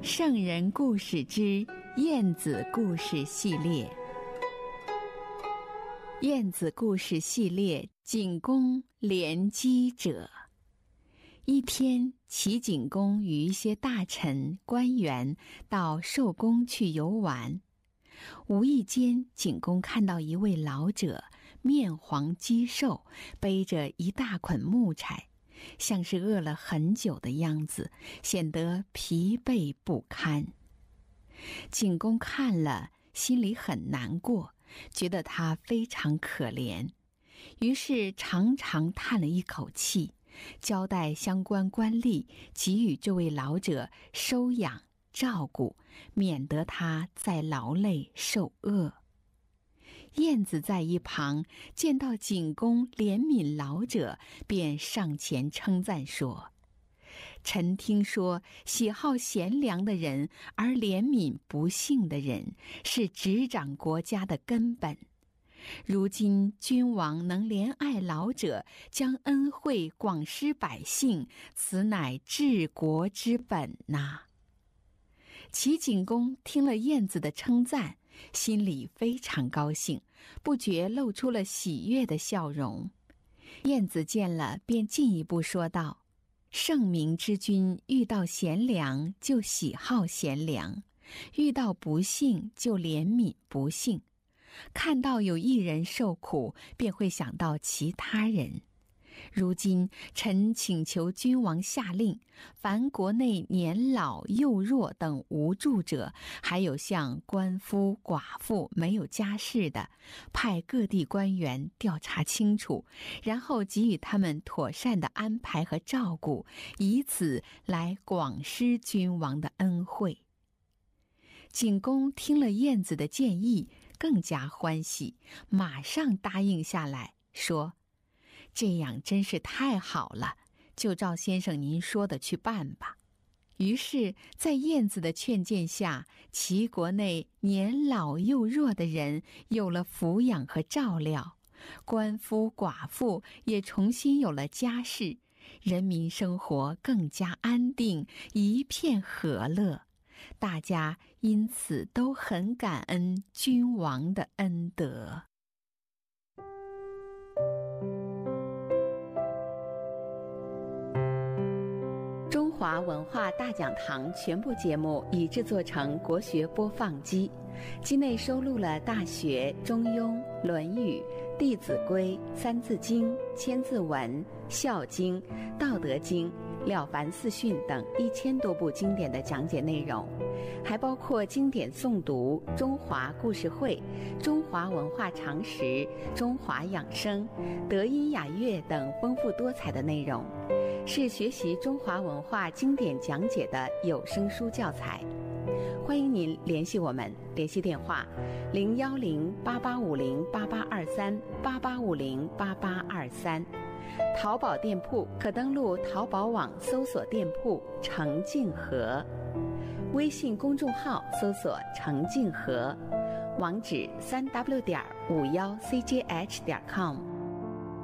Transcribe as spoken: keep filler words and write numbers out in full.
圣人故事之晏子故事系列。晏子故事系列，景公联机者。一天，齐景公与一些大臣官员到寿宫去游玩，无意间景公看到一位老者面黄肌瘦，背着一大捆木柴，像是饿了很久的样子，显得疲惫不堪。景公看了，心里很难过，觉得他非常可怜，于是长长叹了一口气，交代相关官吏给予这位老者收养照顾，免得他再劳累受饿。晏子在一旁见到景公怜悯老者，便上前称赞说：臣听说喜好贤良的人而怜悯不幸的人，是执掌国家的根本。如今君王能怜爱老者，将恩惠广施百姓，此乃治国之本呐。齐景公听了晏子的称赞，心里非常高兴，不觉露出了喜悦的笑容。晏子见了，便进一步说道：圣明之君遇到贤良就喜好贤良，遇到不幸就怜悯不幸，看到有一人受苦，便会想到其他人。如今臣请求君王下令，凡国内年老幼弱等无助者，还有像官夫寡妇没有家室的，派各地官员调查清楚，然后给予他们妥善的安排和照顾，以此来广施君王的恩惠。景公听了晏子的建议，更加欢喜，马上答应下来，说：这样真是太好了，就照先生您说的去办吧。于是在晏子的劝谏下，齐国内年老幼弱的人有了抚养和照料，官夫寡妇也重新有了家室，人民生活更加安定，一片和乐，大家因此都很感恩君王的恩德。中华文化大讲堂全部节目已制作成国学播放机，机内收录了《大学》《中庸》《论语》《弟子规》《三字经》《千字文》《孝经》《道德经》《了凡四训》等一千多部经典的讲解内容，还包括经典诵读、中华故事会、中华文化常识、中华养生、德音雅乐等丰富多彩的内容，是学习中华文化经典讲解的有声书教材。欢迎您联系我们，联系电话零幺零八八五零八八二三八八五零八八二三。淘宝店铺可登录淘宝网搜索店铺程静和，微信公众号搜索程静和，网址三 w 点五幺 c j h 点 com。